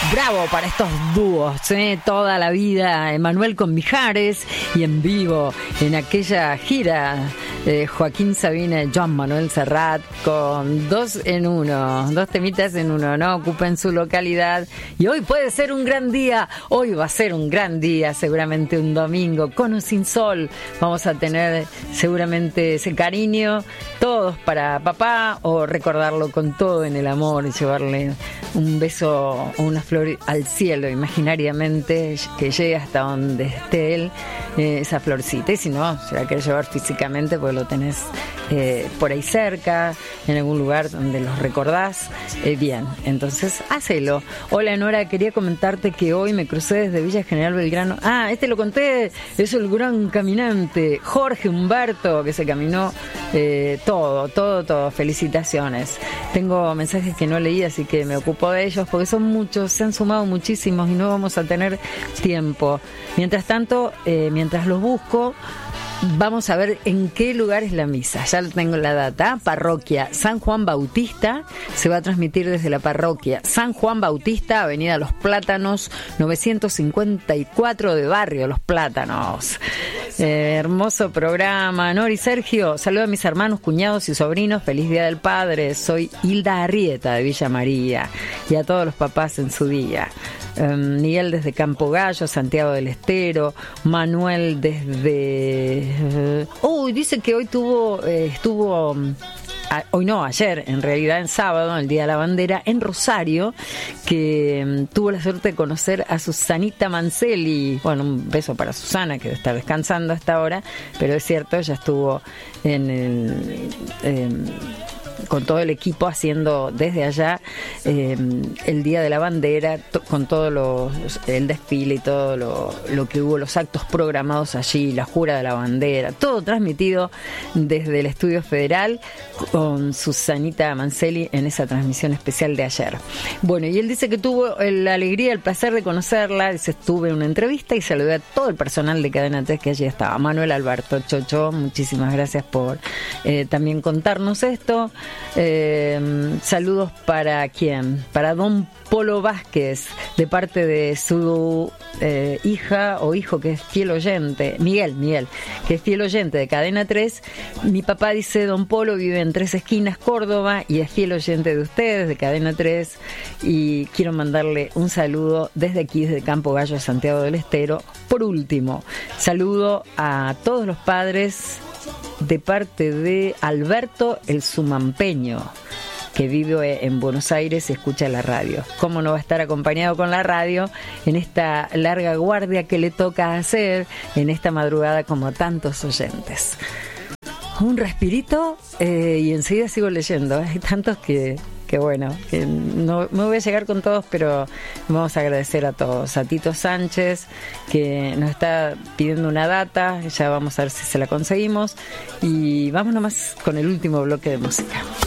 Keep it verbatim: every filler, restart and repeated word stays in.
Bravo para estos dúos, ¿eh? Toda la vida Emanuel con Mijares y en vivo en aquella gira eh, Joaquín Sabina y Joan Manuel Serrat con dos en uno, dos temitas en uno, ¿no? Ocupen su localidad y hoy puede ser un gran día, hoy va a ser un gran día, seguramente un domingo con o sin sol, vamos a tener seguramente ese cariño todos para papá o recordarlo con todo en el amor y llevarle un beso o una flor al cielo imaginariamente que llegue hasta donde esté él, eh, esa florcita, y si no, se la querés llevar físicamente porque lo tenés eh, por ahí cerca, en algún lugar donde los recordás, eh, bien, entonces hacelo. Hola Nora, quería comentarte que hoy me crucé desde Villa General Belgrano, ah, este lo conté, es el gran caminante Jorge Humberto que se caminó eh, todo, todo, todo, felicitaciones. Tengo mensajes que no leí, así que me ocupo de ellos porque son muchos, se han sumado muchísimos y no vamos a tener tiempo. Mientras tanto, eh, mientras los busco, vamos a ver en qué lugar es la misa. Ya tengo la data. Parroquia San Juan Bautista. Se va a transmitir desde la parroquia San Juan Bautista, Avenida Los Plátanos, novecientos cincuenta y cuatro de Barrio Los Plátanos. Eh, hermoso programa. Nori, Sergio, saludo a mis hermanos, cuñados y sobrinos. Feliz Día del Padre. Soy Hilda Arrieta de Villa María. Y a todos los papás en su día. Um, Miguel desde Campo Gallo, Santiago del Estero, Manuel desde... Uy, uh, dice que hoy tuvo, eh, estuvo... Um, a, hoy no, ayer, en realidad en sábado, el Día de la Bandera, en Rosario, que um, tuvo la suerte de conocer a Susanita Mancelli. Bueno, un beso para Susana, que debe estar descansando hasta ahora, pero es cierto, ella estuvo en el... Eh, con todo el equipo haciendo desde allá eh, el Día de la Bandera, to- con todo los, el desfile y todo lo, lo que hubo, los actos programados allí, la jura de la bandera, todo transmitido desde el Estudio Federal con Susanita Mancelli en esa transmisión especial de ayer. Bueno, y él dice que tuvo la alegría, el placer de conocerla, dice, estuve en una entrevista y saludé a todo el personal de Cadena tres que allí estaba. Manuel Alberto Chocho, muchísimas gracias por eh, también contarnos esto. Eh, saludos para quién, para don Polo Vázquez, de parte de su eh, hija o hijo que es fiel oyente, Miguel, Miguel, que es fiel oyente de Cadena tres. Mi papá dice, don Polo vive en Tres Esquinas, Córdoba, y es fiel oyente de ustedes, de Cadena tres, y quiero mandarle un saludo desde aquí, desde Campo Gallo, Santiago del Estero. Por último, saludo a todos los padres de parte de Alberto el Sumampeño, que vive en Buenos Aires y escucha la radio. ¿Cómo no va a estar acompañado con la radio en esta larga guardia que le toca hacer en esta madrugada como tantos oyentes? Un respirito eh, y enseguida sigo leyendo. Hay tantos que... que bueno, que no me voy a llegar con todos, pero vamos a agradecer a todos. A Tito Sánchez, que nos está pidiendo una data, ya vamos a ver si se la conseguimos. Y vamos nomás con el último bloque de música.